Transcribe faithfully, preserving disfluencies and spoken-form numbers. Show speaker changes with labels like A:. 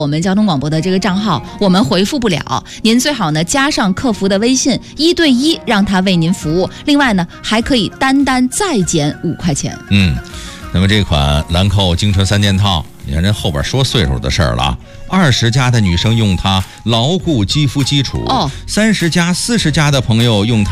A: 我们交通广播的这个账号，我们回复不了，您最好呢加上客服的微信，一对一让他为您服务。另外呢，还可以单单再减五块钱。
B: 嗯，那么这款兰蔻精纯三件套，你看人后边说岁数的事儿了啊，二十加的女生用它牢固肌肤基础，哦，三十加、四十加的朋友用它。